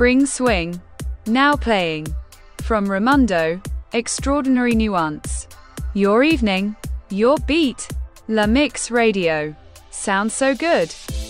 Spring Swing. Now playing. From Raimundo, Extraordinary Nuance. Your evening, your beat. La Mix Radio. Sounds so good.